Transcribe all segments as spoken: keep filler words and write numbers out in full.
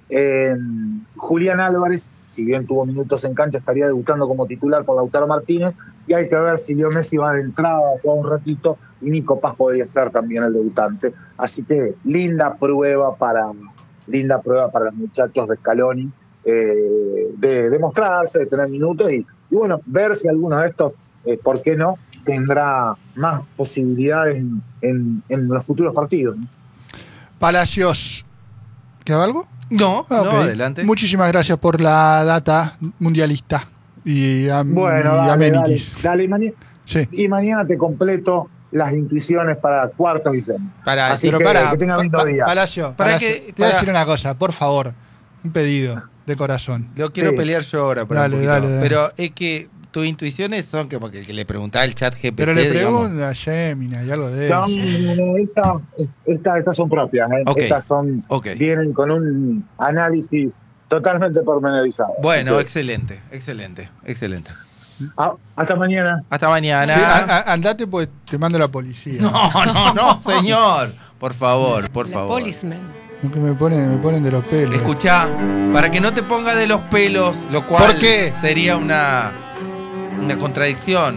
Eh, Julián Álvarez, si bien tuvo minutos en cancha, estaría debutando como titular por Lautaro Martínez, y hay que ver si Leo Messi va de entrada por un ratito, y Nico Paz podría ser también el debutante. Así que linda prueba para, linda prueba para los muchachos de Scaloni, eh, de demostrarse, de tener minutos, y, y bueno, ver si alguno de estos, eh, ¿por qué no?, tendrá más posibilidades en, en, en los futuros partidos, ¿no? Palacios, ¿queda algo? No, ah, okay. no, adelante. Muchísimas gracias por la data mundialista y, um, bueno, y dale, amenities. Dale, dale y, mañana, sí. y mañana te completo las intuiciones para cuartos y semis. Para, Así pero que, para, que tenga lindo pa, día. Palacio, para Palacio, que, te voy para... a decir una cosa, por favor, un pedido de corazón. Lo quiero sí. pelear yo ahora, pero, dale, un dale, dale. pero es que tus intuiciones son como que, que le preguntaba al chat G P T. Pero le digamos. pregunto a Gemini y algo de No, eso. no, no, esta, esta, estas son propias, ¿eh? Okay. Estas son, Okay. vienen con un análisis totalmente pormenorizado. Bueno, que, excelente, excelente, excelente. ah, hasta mañana. Hasta mañana. Sí, a, a, andate pues te mando la policía. No, no, no, señor. Por favor, por La favor. policeman. Que me ponen, me ponen de los pelos. Escuchá, para que no te ponga de los pelos, lo cual ¿Por qué? sería una, una contradicción.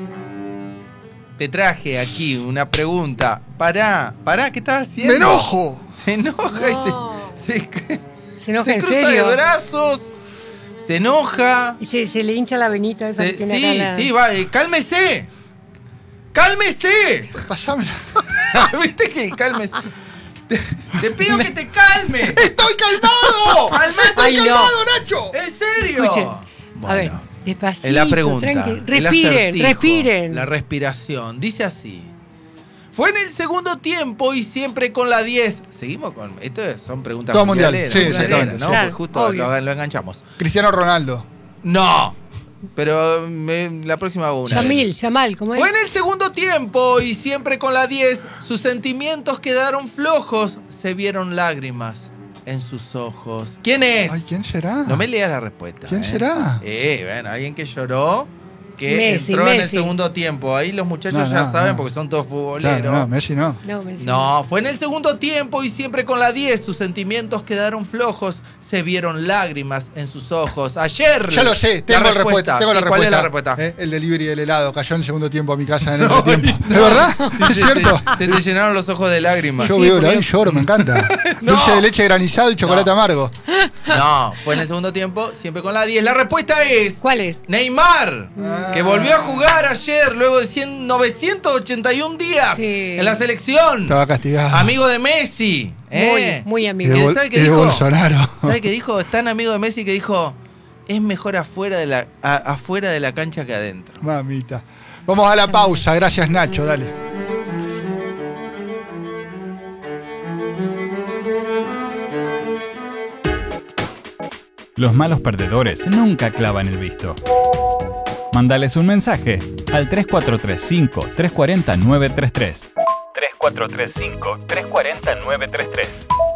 Te traje aquí una pregunta. Pará, pará, ¿qué estás haciendo? ¡Me enojo! Se enoja No. y se, se, Se enoja se en cruza serio. de brazos, se enoja. Y se, se le hincha la venita esa Se- que tiene sí, acá la... sí, va, eh, cálmese. ¡Cálmese! Pasámela. ¿Viste que cálmese? Te, te pido que te calmes. ¡Estoy calmado! ¡Calmate! Ay, ¡Estoy no. calmado, Nacho! ¿En serio? Escuchen, Bueno, a ver, despacito, la pregunta. tranqui. el Respiren, acertijo, respiren. La respiración. Dice así. Fue en el segundo tiempo y siempre con la diez. Seguimos con... Esto son preguntas Todo mundial. mundialeras, Sí, mundialeras, exactamente. ¿no? Claro, Pues justo obvio. lo, lo enganchamos. Cristiano Ronaldo. No. Pero me- la próxima hago una. Yamil, Yamal, ¿cómo es? Fue en el segundo tiempo y siempre con la diez. Sus sentimientos quedaron flojos. Se vieron lágrimas en sus ojos. ¿Quién es? Ay, ¿quién será? No me leas la respuesta. ¿Quién ¿eh? será? Eh, bueno, alguien que lloró, que Messi, entró en el Messi. segundo tiempo. Ahí los muchachos No, ya no, saben no. porque son todos futboleros. Claro, no, Messi no. No, me decís. No, fue en el segundo tiempo y siempre con la diez. Sus sentimientos quedaron flojos. Se vieron lágrimas en sus ojos. Ayer. Ya lo sé, tengo la la respuesta. Tengo Sí, la ¿cuál respuesta. es la respuesta? Eh, el delivery del helado cayó en el segundo tiempo a mi casa en el No, entretiempo. no. ¿Es verdad? ¿Es cierto? Se te llenaron los ojos de lágrimas. Yo Sí, veo, porque- la vi y lloro, me encanta. No. Dulce de leche granizado y chocolate No. amargo. No, fue en el segundo tiempo, siempre con la diez. La respuesta es ¿Cuál es? Neymar, Ah. que volvió a jugar ayer luego de cien, novecientos ochenta y un días Sí. en la selección. Estaba castigado. Amigo de Messi. ¿eh? Muy, muy Y amigo. de, ¿Quién Bol- sabe qué y de dijo? Bolsonaro. ¿Sabe qué dijo? Es tan amigo de Messi que dijo, es mejor afuera de la, a- afuera de la cancha que adentro. Mamita. Vamos a la pausa. Gracias, Nacho. Dale. Los malos perdedores nunca clavan el visto. Mándales un mensaje al tres cuatro tres cinco, tres cuatro cero, nueve tres tres. tres cuatro tres cinco, tres cuatro cero, nueve tres tres.